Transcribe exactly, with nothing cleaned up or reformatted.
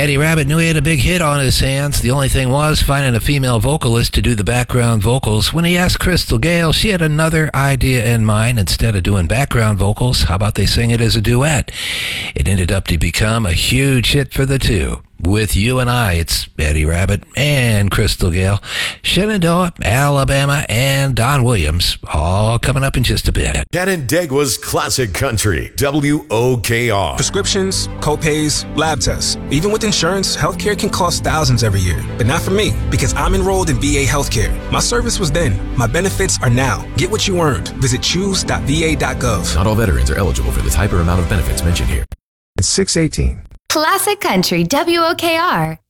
Eddie Rabbitt knew he had a big hit on his hands. The only thing was finding a female vocalist to do the background vocals. When he asked Crystal Gayle, she had another idea in mind. Instead of doing background vocals, how about they sing it as a duet? It ended up to become a huge hit for the two. With You and I, it's Eddie Rabbitt and Crystal Gayle, Shenandoah, Alabama, and Don Williams, all coming up in just a bit. Canandaigua's Classic Country, W O K R. Prescriptions, co-pays, lab tests. Even with insurance, healthcare can cost thousands every year. But not for me, because I'm enrolled in V A healthcare. My service was then. My benefits are now. Get what you earned. Visit choose dot v a dot gov. Not all veterans are eligible for the type or amount of benefits mentioned here. It's six eighteen. Classic Country, W O K R.